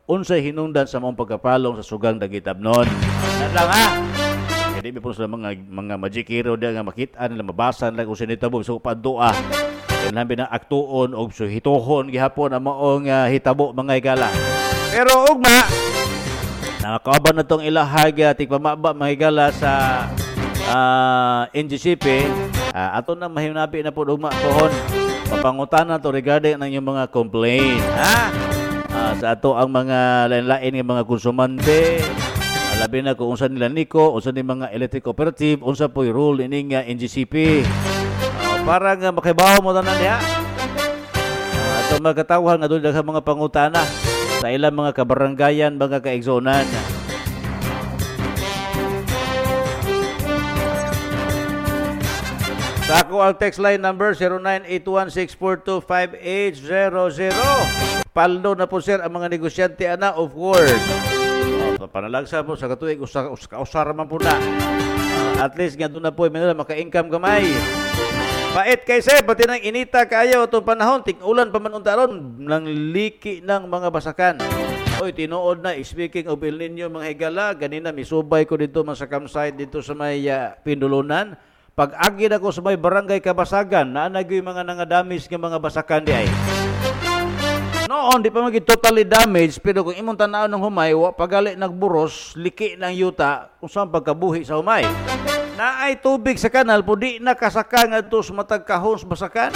unsay hinungdan sa mong pagkapalong sa sugang dagitabnon. Lang ha. Hindi po sa mga magic hero nga makita nila mabasa nila kung sinitabo sa padua. Labi na aktuon o hitohon gihapon ang maong hitabo mga higala. Pero ugma nakakauban na tong ilahag tigpamaba mga higala sa NGCP. Ato na mahinabi na po ugma pohon. Papangutana to regarding ng yung mga complaint. Sa ato ang mga lain-lain ng mga konsumante. Labi na kung unsa nila niko, unsa ni mga electric cooperative, unsa po yung rule ining NGCP. Para nga makibaw mo tanan diha. Ato magkatawhan nga doon sa mga pangutana sa ilang mga kabaranggayan, mga kaigsonan. Sa ako ang text line number 0981642580. Paldo na po sir ang mga negosyante ana of course. Panalagsa po sa katuig usara man po na. At least nga doon na po may maka-income gamay. Pait kay sir, pati nang inita kayo itong panahon, tig-ulan pa man untaron ng liki ng mga basakan. Oy, tinuod na, speaking of El Nino mga higala, ganina misubay ko dito sa campsite dito sa may Pindulunan. Pag-agi na ko sa may barangay Kabasagan, naanagyo yung mga nangadamage ng mga basakan di ay. Noon, di pa maging totally damaged, pero kung imong tanaw ng humay, pagali nagburos, liki ng yuta, kung saan pagkabuhi sa humay. Na ay tubig sa kanal, po di nakasaka nga ito sa matag kahon sa basakan.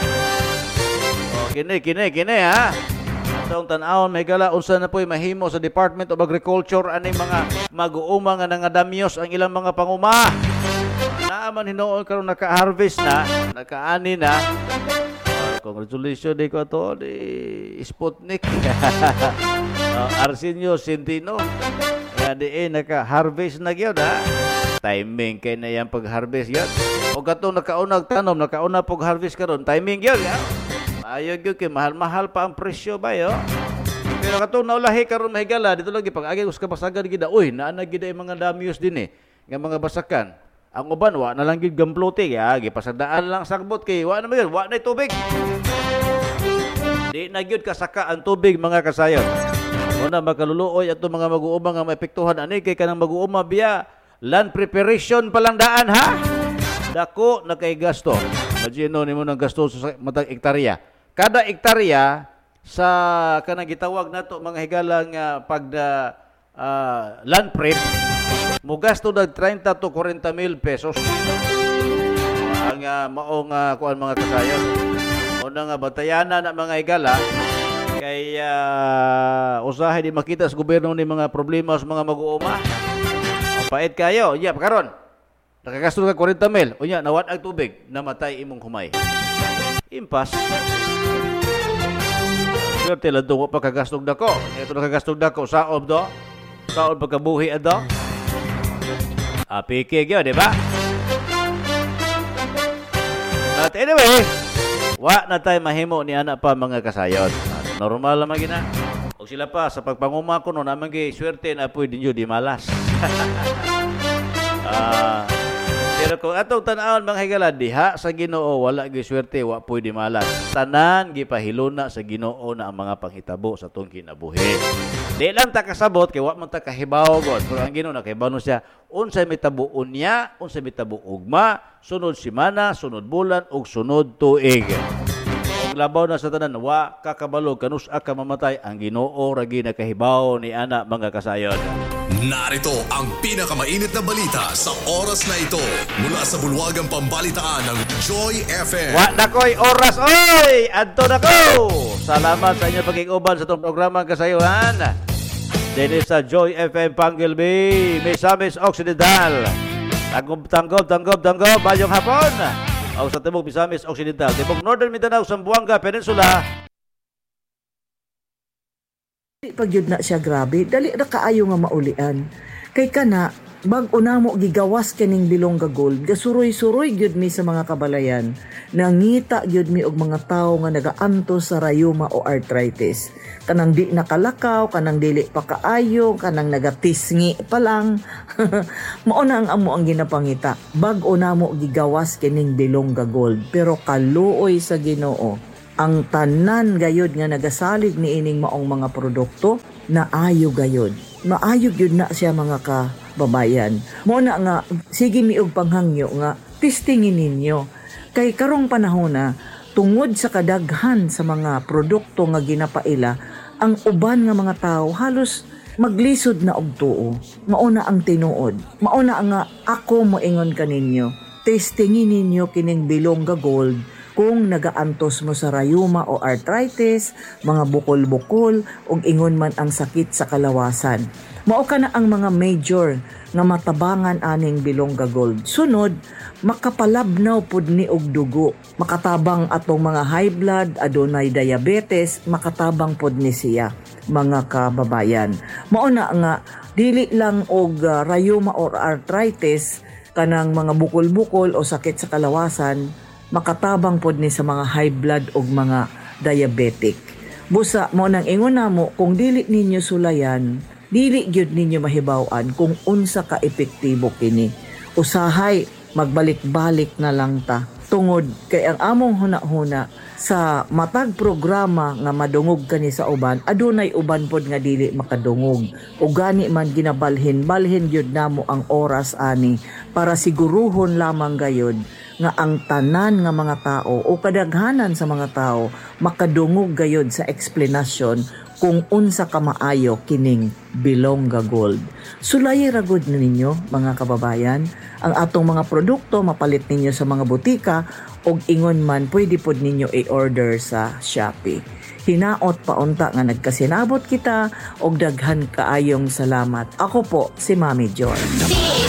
Kini ha. Itong tanawon, may gala, unsa na po'y mahimo sa Department of Agriculture, ani mga mag-uuma nga nangadamyos ang ilang mga panguma. Naaman hinoon karon naka-harvest na, naka-ani na. Congratulations di ko to di Sputnik. Arsenio Centino. Kaya di naka-harvest na gyud ha. Timing kay na yang pag-harvest gyud. O katong nakaunag tanom, nakauna pag-harvest karon, timing gyud ha. Ayaw gyud kay mahal-mahal pa ang presyo ba yo. Pero katong naulahi karon mahigala dito lagi pag-agi us kabasagan gid. Uy, naana gid ay mga damios din nga mga basakan. Ang uban, wa na lang gid gamplote gipasadaan lang sagbot kay wa na magyud, wa na tubig. Di na gyud kasaka ang tubig mga kasayon. Una makaluluoy ato mga mag-uuma nga maepektuhan ani kay kanang mag-uuma biya land preparation pa lang daan ha. Dako na kay gasto. Imagine nimo nang gasto sa matag ektarya. Kada ektarya sa kanang gitawag nato mga higalang land prep mo gasto dag 30 to 40 mil pesos ang maong kuan mga kasayon. Una nga batayana na mga higala kay usahay di makita sa gobyerno ni mga problema sa mga mag-uuma. Pait kayo, karon nakagasto ka 40 mil, unya nawat ang tubig, namatay imong humay. Impas. Pero tila doon pa kagastog dako. Ito nakagastog dako saob do. Saob pagkabuhi do. Piki yun, di ba? But anyway, wa na tayo mahimo ni anak pa mga kasayon. Normal naman gina. O sila pa, sa pagpanguma ko no, naman swerte na po din yun, di malas. Pero kung atong tanawon mga higala, diha sa Ginoo, wala swerte, wa po di malas. Tanan, gipahiluna sa Ginoo na ang mga panghitabo sa itong kinabuhi. Di lang ta kasabot kay wa man ta kahibaw god. Pero ang Ginoo nakahibaw no siya unsay mitabuon niya, unsay mitabo ugma, sunod semana, sunod bulan ug sunod tuig. Ug labaw na sa tanan wa kakabalog kanus ka mamatay ang Ginoo ra ginakahibaw ni ana mga kasayon. Narito ang pinakamainit na balita sa oras na ito mula sa bulwagang pambalitaan ng Joy FM. Wa na ko'y oras, oy! Adto na ko! Salamat sa inyo pag-iuban sa itong programang kasayuhan. Dito sa Joy FM Panggilby, Misamis Occidental. Tanggop, bayong hapon. O sa Timog Misamis Occidental. Timog Northern Mindanao, Zamboanga Peninsula. Pagyud na siya grabe, dali na kaayo nga maulian. Kay kana, bag-o na mo gigawas kaning bilong ga gold, gasuroy-suroy gyud mi sa mga kabalayan. Nangita gyud mi og mga tawo nga nagaanto sa rayuma o arthritis. Kanang di nakalakaw, kanang dili pa kaayo, kanang nagatisngi pa lang. Mao na ang amo ang ginapangita. Bag-o na mo gigawas kaning bilong ga gold, pero kaluoy sa Ginoo. ang tanan gayod nga nagasalig ni ining maong mga produkto na ayo gayod. Maayo gyud na siya mga kababayan. Mo na nga sige miog panghangyo nga testingin ninyo. Kay karong panahon na tungod sa kadaghan sa mga produkto nga ginapaila, ang uban nga mga tao halos maglisod na og tuo. Mauna ang tinuod. Mauna nga ako moingon kaninyo. Testingin ninyo kining Bilongga Gold kung nagaantos mo sa rayuma o arthritis, mga bukol-bukol, o ingon man ang sakit sa kalawasan. Mao ka na ang mga major nga matabangan aning Bilongga Gold. Sunod, makapalabnaw pud ni og dugo. Makatabang atong mga high blood, adunay diabetes, makatabang pud ni siya, mga kababayan. Mao na nga dili lang og rayuma or arthritis kanang mga bukol-bukol o sakit sa kalawasan, makatabang pod ni sa mga high blood o mga diabetic. Busa mo nang ingon namo kung dili ninyo sulayan, dili gyud ninyo mahibaw-an kung unsa ka epektibo kini. Usahay magbalik-balik na lang ta. Tungod kay ang among huna-huna sa matag programa nga madungog kani sa uban, adunay uban pod nga dili makadungog. O gani man ginabalhin gyud namo ang oras ani para siguruhon lamang gayud nga ang tanan nga mga tao o kadaghanan sa mga tao makadungog gayud sa eksplanasyon kung unsa ka maayo kining Bilongga Gold. Sulayi ragod ninyo mga kababayan, ang atong mga produkto mapalit ninyo sa mga butika og ingon man pwede pod ninyo i-order sa Shopee. Hinaot paunta nga nagkasinabot kita og daghan kaayong salamat. Ako po si Mami Joy.